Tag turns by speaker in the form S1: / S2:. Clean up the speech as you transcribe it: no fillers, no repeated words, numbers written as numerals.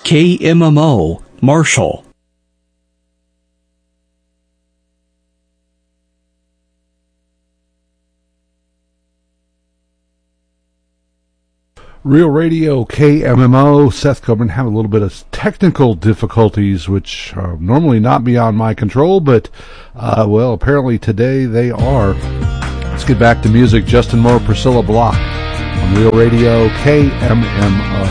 S1: KMMO, Marshall.
S2: Real Radio, KMMO. Seth Coburn having a little bit of technical difficulties, which are normally not beyond my control, but, well, apparently today they are. Let's get back to music. Justin Moore, Priscilla Block on Real Radio, KMMO.